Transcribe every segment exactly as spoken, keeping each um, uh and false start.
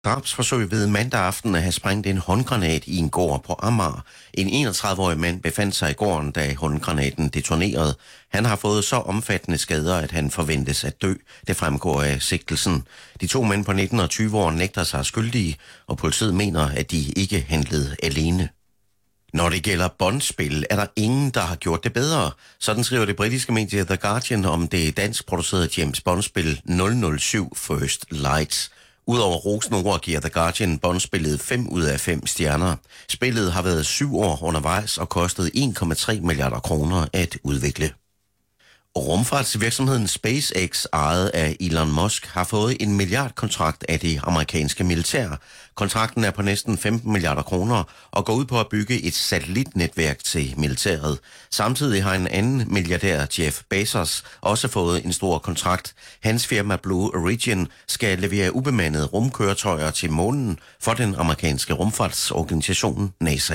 Drabsforsøg ved mandag aften at have sprængt en håndgranat i en gård på Amager. En enogtredive-årig mand befandt sig i gården, da håndgranaten detonerede. Han har fået så omfattende skader, at han forventes at dø. Det fremgår af sigtelsen. De to mænd på nitten og tyve år nægter sig skyldige, og politiet mener, at de ikke handlede alene. Når det gælder bondspil, er der ingen, der har gjort det bedre. Sådan skriver det britiske medie The Guardian om det dansk producerede James Bond-spil nul nul syv First Light. Udover rosende ord giver The Guardian Bond-spillet fem ud af fem stjerner. Spillet har været syv år undervejs og kostet en komma tre milliarder kroner at udvikle. Rumfartsvirksomheden SpaceX, ejet af Elon Musk, har fået en milliardkontrakt af det amerikanske militær. Kontrakten er på næsten femten milliarder kroner og går ud på at bygge et satellitnetværk til militæret. Samtidig har en anden milliardær, Jeff Bezos, også fået en stor kontrakt. Hans firma Blue Origin skal levere ubemandede rumkøretøjer til månen for den amerikanske rumfartsorganisation NASA.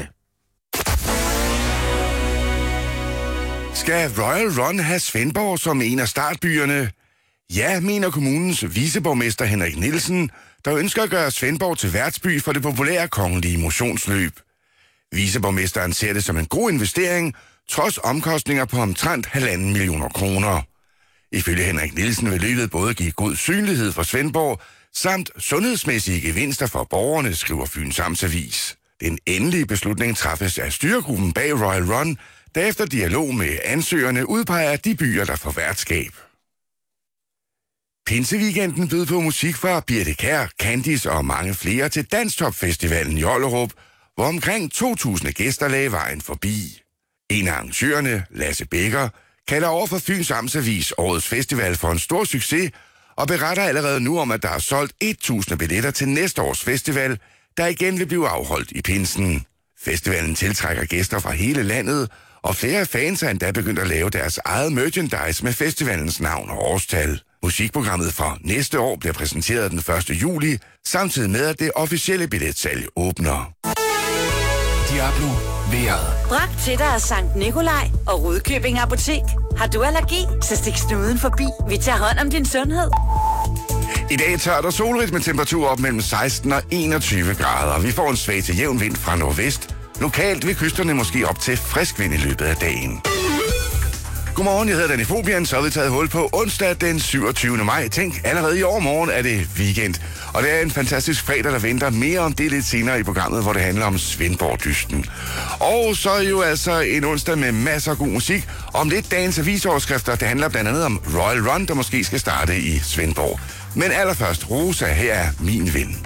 Skal Royal Run have Svendborg som en af startbyerne? Ja, mener kommunens viceborgmester Henrik Nielsen, der ønsker at gøre Svendborg til værtsby for det populære kongelige motionsløb. Viceborgmesteren ser det som en god investering, trods omkostninger på omtrent halvanden millioner kroner. Ifølge Henrik Nielsen vil løbet både give god synlighed for Svendborg, samt sundhedsmæssige gevinster for borgerne, skriver Fyns Amtsavis. Den endelige beslutning træffes af styregruppen bag Royal Run, der efter dialog med ansøgerne udpeger de byer, der får værtskab. Pinseweekenden bød på musik fra Birthe Kjær, Candice og mange flere til Danstopfestivalen i Ollerup, hvor omkring to tusind gæster lagde vejen forbi. En af arrangørerne, Lasse Becker, kalder over for Fyns Amtsavis årets festival for en stor succes og beretter allerede nu om, at der er solgt tusind billetter til næste års festival, der igen vil blive afholdt i pinsen. Festivalen tiltrækker gæster fra hele landet, og flere fans er endda begyndt at lave deres eget merchandise med festivalens navn og årstal. Musikprogrammet for næste år bliver præsenteret den første juli, samtidig med at det officielle billetsalg åbner. Diablo vejret. Bragt til dig af Sankt Nikolaj og Rudkøbing Apotek. Har du allergi, så stik snuden forbi. Vi tager hånd om din sundhed. I dag tørt og solrigt med temperatur op mellem seksten og enogtyve grader. Vi får en svag til jævn vind fra nordvest. Lokalt vil kysterne måske op til frisk vind i løbet af dagen. Godmorgen, jeg hedder Danny Fobian, så har vi taget hul på onsdag den syvogtyvende maj. Tænk, allerede i overmorgen er det weekend. Og det er en fantastisk fredag, der venter. Mere om det lidt senere i programmet, hvor det handler om Svendborg-dysten. Og så jo altså en onsdag med masser af god musik. Om lidt dagens avisoverskrifter, det handler blandt andet om Royal Run, der måske skal starte i Svendborg. Men allerførst, Rosa, her er Min Ven.